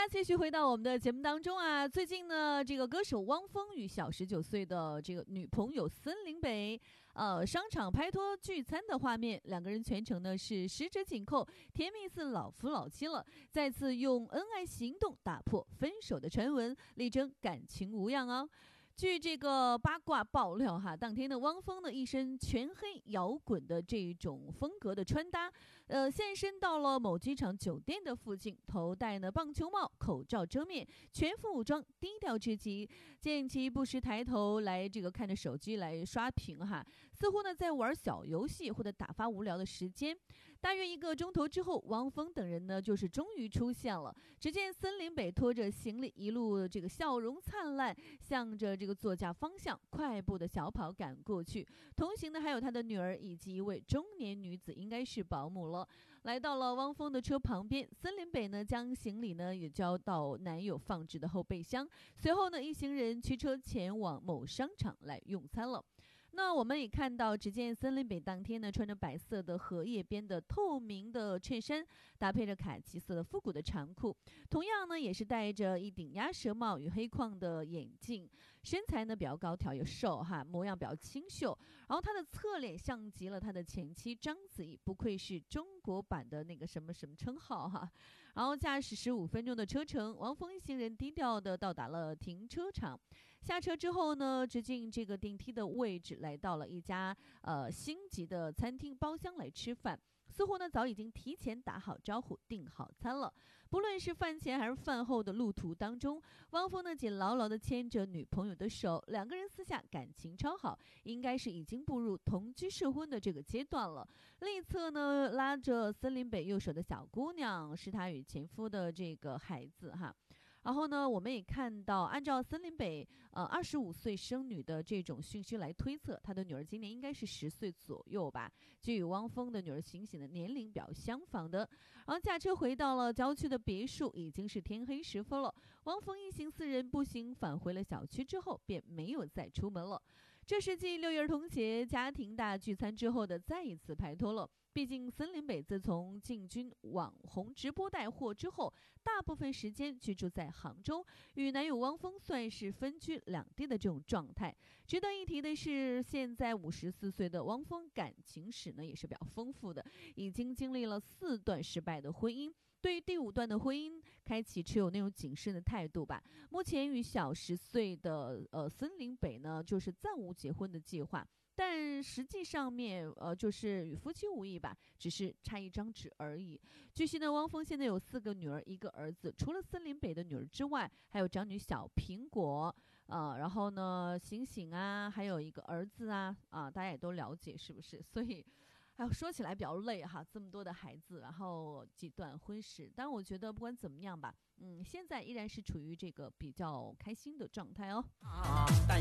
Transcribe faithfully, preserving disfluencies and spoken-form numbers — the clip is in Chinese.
家继续回到我们的节目当中啊。最近呢，这个歌手汪峰与小十九岁的这个女朋友森林北，呃，商场拍拖聚餐的画面，两个人全程呢是十指紧扣，甜蜜似老夫老妻了，再次用恩爱行动打破分手的传闻，力争感情无恙啊。据这个八卦爆料哈，当天的汪峰呢，一身全黑摇滚的这种风格的穿搭，呃，现身到了某机场酒店的附近，头戴呢棒球帽，口罩遮面，全副武装，低调至极。见其不时抬头来这个看着手机来刷屏哈，似乎呢在玩小游戏或者打发无聊的时间。大约一个钟头之后，汪峰等人呢就是终于出现了。只见森林北拖着行李，一路这个笑容灿烂，向着这个座驾方向快步的小跑赶过去。同行的还有他的女儿以及一位中年女子，应该是保姆了。来到了汪峰的车旁边，森林北呢将行李呢也交到男友放置的后备箱。随后呢，一行人驱车前往某商场来用餐了。那我们也看到，只见森林北当天呢穿着白色的荷叶边的透明的衬衫，搭配着卡其色的复古的长裤，同样呢也是戴着一顶鸭舌帽与黑框的眼镜，身材呢比较高挑又瘦哈，模样比较清秀。然后他的侧脸像极了他的前妻章子怡，不愧是中国版的那个什么什么称号哈。然后驾驶十五分钟的车程，汪峰一行人低调的到达了停车场。下车之后呢，直进这个电梯的位置，来到了一家呃星级的餐厅包厢来吃饭。似乎呢早已经提前打好招呼，订好餐了。不论是饭前还是饭后的路途当中，汪峰呢紧牢牢地牵着女朋友的手，两个人私下感情超好，应该是已经步入同居试婚的这个阶段了。另一侧呢，拉着森林北右手的小姑娘，是他与前夫的这个孩子哈。然后呢，我们也看到，按照森林北呃二十五岁生女的这种讯息来推测，他的女儿今年应该是十岁左右吧，就与汪峰的女儿醒醒的年龄比较相仿的。然后驾车回到了郊区的别墅，已经是天黑时分了。汪峰一行四人步行返回了小区之后，便没有再出门了。这是继六一儿童节家庭大聚餐之后的再一次拍拖了。毕竟森林北自从进军网红直播带货之后，大部分时间居住在杭州，与男友汪峰算是分居两地的这种状态。值得一提的是，现在五十四岁的汪峰感情史呢也是比较丰富的，已经经历了四段失败的婚姻。对于第五段的婚姻，开启持有那种谨慎的态度吧。目前与小十岁的呃森林北呢，就是暂无结婚的计划。但实际上面，呃，就是与夫妻无异吧，只是差一张纸而已。据悉呢，汪峰现在有四个女儿，一个儿子。除了森林北的女儿之外，还有长女小苹果，呃，然后呢，醒醒啊，还有一个儿子啊，啊，大家也都了解是不是？所以，哎呦，说起来比较累哈，这么多的孩子，然后几段婚事。但我觉得不管怎么样吧，嗯，现在依然是处于这个比较开心的状态哦。啊，但